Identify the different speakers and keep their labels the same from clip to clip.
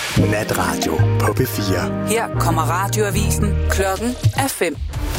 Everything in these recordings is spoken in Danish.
Speaker 1: Natradio på P4.
Speaker 2: Her kommer radioavisen. Klokken er 5.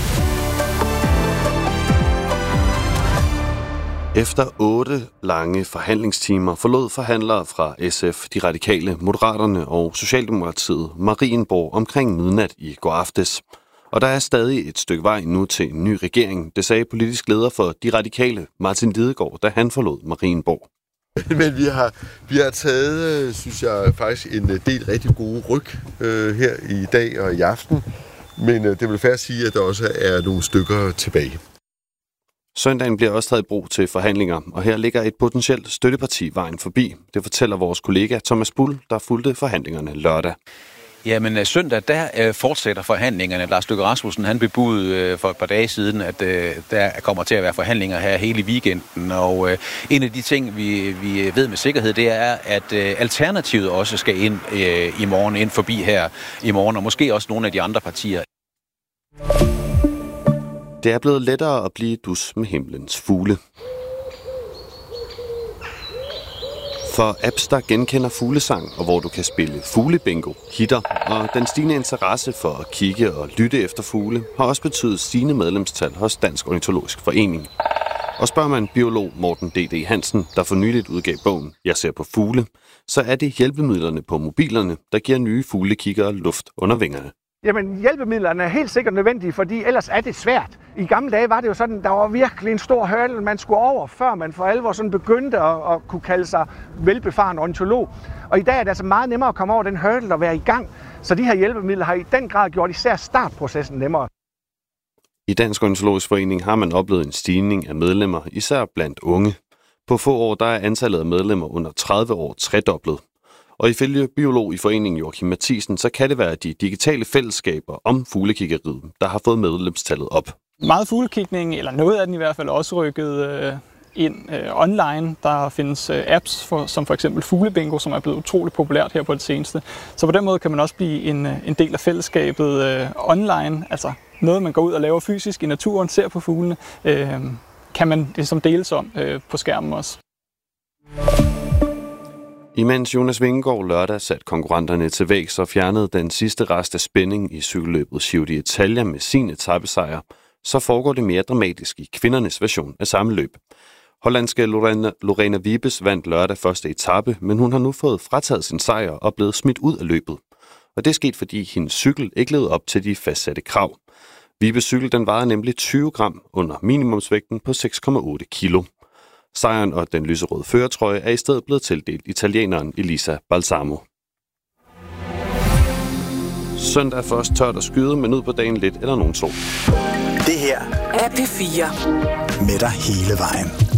Speaker 3: Efter 8 lange forhandlingstimer forlod forhandlere fra SF, De Radikale, Moderaterne og Socialdemokratiet Marienborg omkring midnat i går aftes. Og der er stadig et stykke vej nu til en ny regering, det sagde politisk leder for De Radikale, Martin Lidegaard, da han forlod Marienborg.
Speaker 4: Men vi har taget, synes jeg, faktisk en del rigtig gode ryg her i dag og i aften. Men det vil fair sige, at der også er nogle stykker tilbage.
Speaker 3: Søndagen bliver også taget i brug til forhandlinger, og her ligger et potentielt støtteparti vejen forbi. Det fortæller vores kollega Thomas Bull, der fulgte forhandlingerne lørdag.
Speaker 5: Jamen søndag, der fortsætter forhandlingerne. Lars Løkke Rasmussen, han bebudede for et par dage siden, at der kommer til at være forhandlinger her hele weekenden. Og en af de ting, vi ved med sikkerhed, det er, at Alternativet også skal ind i morgen, ind forbi her i morgen, og måske også nogle af de andre partier.
Speaker 3: Det er blevet lettere at blive dus med himlens fugle. For apps, der genkender fuglesang, og hvor du kan spille fuglebingo, hitter, og den stigende interesse for at kigge og lytte efter fugle, har også betydet stigende medlemstal hos Dansk Ornitologisk Forening. Og spørger man biolog Morten D.D. Hansen, der for nyligt udgav bogen Jeg ser på fugle, så er det hjælpemidlerne på mobilerne, der giver nye fuglekiggere luft under vingerne.
Speaker 6: Jamen, hjælpemidlerne er helt sikkert nødvendige, fordi ellers er det svært. I gamle dage var det jo sådan, der var virkelig en stor hurdle, man skulle over, før man for alvor sådan begyndte at kunne kalde sig velbefaren ornitolog. Og i dag er det altså meget nemmere at komme over den hurdle og være i gang. Så de her hjælpemidler har i den grad gjort især startprocessen nemmere.
Speaker 3: I Dansk Ornitologisk Forening har man oplevet en stigning af medlemmer, især blandt unge. På få år der er antallet af medlemmer under 30 år tredoblet. Og ifølge biolog i foreningen Joachim Mathisen, så kan det være de digitale fællesskaber om fuglekiggeriet, der har fået medlemstallet op.
Speaker 7: Meget fuglekigning, eller noget af den i hvert fald, også rykket ind online. Der findes apps, som for eksempel Fuglebingo, som er blevet utroligt populært her på det seneste. Så på den måde kan man også blive en del af fællesskabet online. Altså noget, man går ud og laver fysisk i naturen, ser på fuglene, kan man ligesom deles om på skærmen også.
Speaker 3: Imens Jonas Vingegaard lørdag satte konkurrenterne til vægs og fjernede den sidste rest af spænding i cykelløbet Giro d'Italia med sin etapesejr, så foregår det mere dramatisk i kvindernes version af samme løb. Hollandske Lorena Wiebes vandt lørdag første etape, men hun har nu fået frataget sin sejr og blevet smidt ud af løbet. Og det er sket, fordi hendes cykel ikke levede op til de fastsatte krav. Wiebes cykel den vejede nemlig 20 gram under minimumsvægten på 6,8 kilo. Sejren og den lyserøde førertrøje er i stedet blevet tildelt italieneren Elisa Balsamo. Søndag er først tørt at skyde, men ud på dagen lidt eller nogen sol.
Speaker 1: Det her
Speaker 2: er P4.
Speaker 1: Med dig hele vejen.